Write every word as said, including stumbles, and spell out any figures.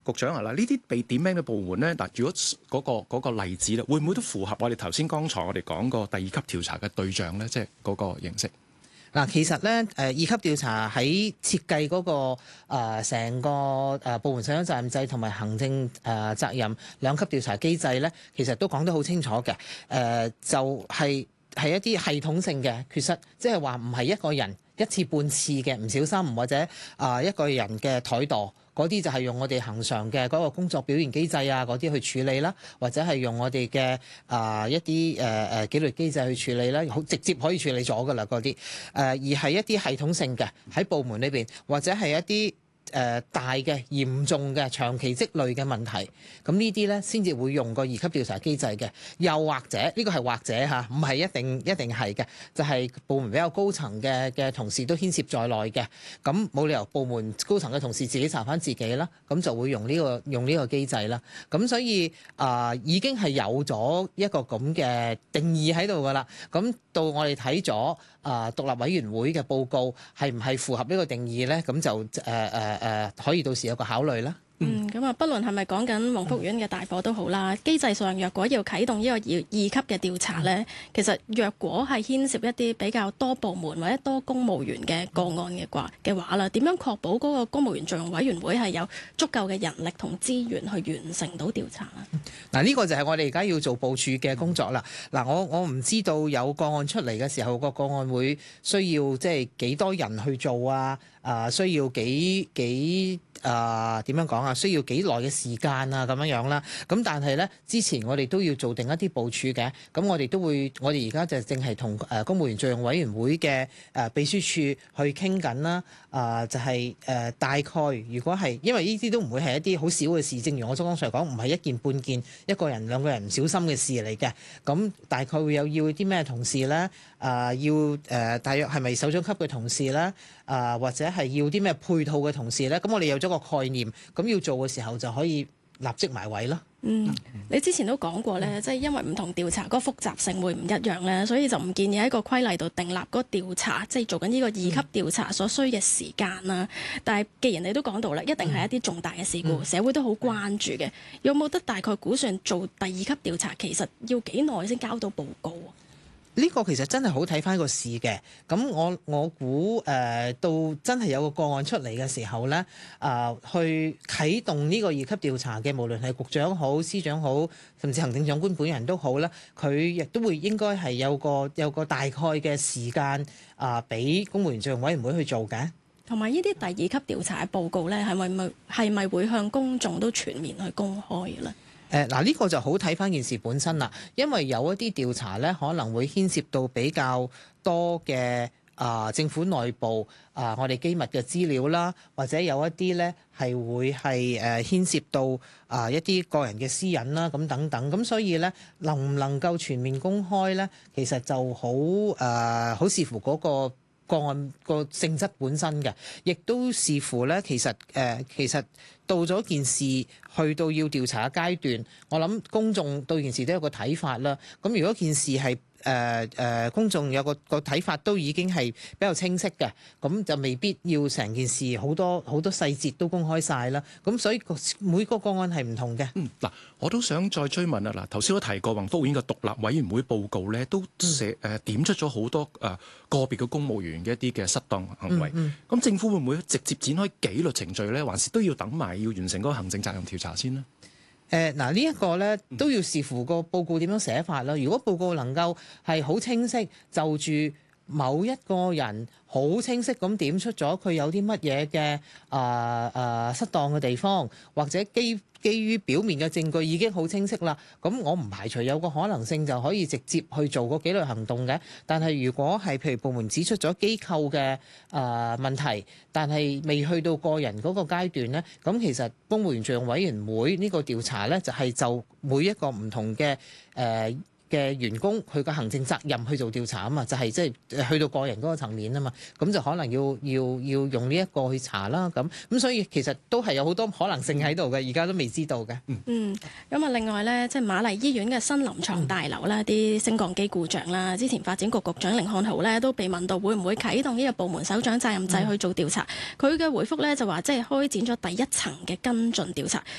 局長啊，嗱呢啲被點名嘅部門咧，嗱如果嗰、嗰個嗰、嗰個例子咧，會唔會都符合我哋頭先剛才我哋講過第二級調查嘅對象咧？即係嗰個形式。 嗱，其實咧，誒二級調查喺設計嗰、那個成、呃、個誒部門首長責任制同埋行政誒、呃、責任兩級調查機制咧，其實都講得好清楚嘅。誒、呃、就係、是、係一啲系統性嘅缺失，即係話唔係一個人一次半次嘅唔小心，或者啊、呃、一個人嘅怠惰。嗰啲就係用我哋恒常嘅嗰個工作表現機制啊，嗰啲去處理啦，或者係用我哋嘅啊一啲誒誒紀律機制去處理啦，好直接可以處理咗噶啦嗰啲誒，而係一啲系統性嘅喺部門裏邊，或者係一啲誒、呃、大嘅嚴重嘅長期積累嘅問題，咁呢啲咧先至會用個二級調查機制嘅。又或者呢、呢個係或者嚇，唔係一定一定係嘅，就係、係、部門比較高層嘅嘅同事都牽涉在內嘅。咁冇理由部門高層嘅同事自己查翻自己啦，咁就會用呢、呢個用呢個機制啦。咁所以啊、呃，已經係有咗一個咁嘅定義喺度噶啦。咁到我哋睇咗啊獨立委員會嘅報告係唔係符合呢個定義咧？咁就誒誒。呃呃誒、呃、可以到時有個考慮啦。 嗯，咁啊，不論係咪講緊宏福苑嘅大火都好啦，機制上若果要啟動呢個二二級嘅調查呢，其實若果係牽涉一啲比較多部門或者多公務員嘅個案嘅話嘅話啦，點樣確保嗰個公務員敘用委員會係有足夠嘅人力同資源去完成到調查啊？ 嗱，呢個就係我哋而家要做部署嘅工作啦。嗱，我我唔知道有個案出嚟嘅時候，個個案會需要即係幾多人去做啊？啊，需要幾幾啊點樣講啊？需要幾耐嘅時間啊咁樣樣啦。咁但係咧，之前我哋都要做定一啲部署嘅。咁我哋都會，我哋而家就正係同誒公務員敘用委員會嘅誒秘書處去傾緊啦。啊，就係、是、誒、呃、大概如果係，因為呢啲都唔會係一啲好少嘅事，正如我剛才講，唔係一件半件，一個人兩個人唔小心嘅事嚟嘅。咁大概會有要啲咩同事咧？啊，要誒、呃、大約係咪首長級嘅同事咧？啊，或者係要啲咩配套嘅同事咧？咁我哋有咗個概念，咁要做嘅時候就可以立即埋位咯。 嗯，你之前都講過咧，即係因為唔同調查嗰個複雜性會唔一樣咧，所以就唔建議喺個規例度訂立嗰個調查，即係做緊呢個二級調查所需嘅時間啦。但係既然你都講到啦，一定係一啲重大嘅事故，社會都好關注嘅，有冇得大概估算做第二級調查其實要幾耐先交到報告啊？ 呢個其實真係好睇翻個事嘅，咁我我估誒、呃、到真係有個個案出嚟嘅時候咧，啊、呃、去啟動呢個二級調查嘅，無論係局長好、司長好，甚至行政長官本人都好啦，佢亦都會應該係有個有個大概嘅時間啊，俾、呃、公務員敘用委員會去做嘅。 同埋呢啲第二級調查嘅報告咧，係咪咪係咪會向公眾都全面去公開嘅咧？ 誒嗱，呢個就好睇翻件事本身啦，因為有一啲調查咧，可能會牽涉到比較多嘅啊、呃、政府內部啊、呃、我哋機密嘅資料啦，或者有一啲咧係會係誒、呃、牽涉到啊、呃、一啲個人嘅私隱啦，咁等等，咁所以咧能唔能夠全面公開咧，其實就好誒好視乎嗰個個案個性質本身嘅，亦都視乎咧其實誒、呃、其實到咗件事去到要調查嘅階段，我諗公眾對件事都有個睇法啦。咁如果件事係誒誒公眾有個個睇法都已經係比較清晰嘅，咁就未必要成件事好多好多細節都公開晒啦。咁所以每個個案係唔同嘅。 嗯，嗱，我都想再追問啊。嗱，頭先我提過宏福苑嘅獨立委員會報告咧，都寫誒、呃、點出咗好多誒、呃、個別嘅公務員嘅一啲嘅失當行為。咁、嗯嗯、政府會唔會直接展開紀律程序咧，還是都要等埋要完成嗰個行政責任調查先呢？ 誒嗱、呃、呢一個咧都要視乎個報告點樣寫法啦。如果報告能夠係好清晰，就住某一個人好清晰咁點出咗佢有啲乜嘢嘅啊啊失當嘅地方，或者基基於表面嘅證據已經好清晰啦，咁我唔排除有個可能性就可以直接去做個紀律行動嘅。但係如果係譬如部門指出咗機構嘅啊、呃、問題，但係未去到個人嗰個階段咧，咁其實公務員敘用委員會呢個調查咧就係、是、就每一個唔同嘅誒。呃嘅員工佢個行政責任去做調查啊嘛，就係即係去到個人嗰個層面啊嘛，咁就可能要要要用呢一個去查啦，咁咁所以其實都係有好多可能性喺度嘅，而家都未知道嘅。 嗯，咁啊，另外咧，即係瑪麗醫院嘅新臨床大樓啦，啲升降機故障啦，之前發展局局長甯漢豪咧都被問到會唔會啟動呢個部門首長責任制去做調查，佢嘅回覆咧就話即係開展咗第一層嘅跟進調查，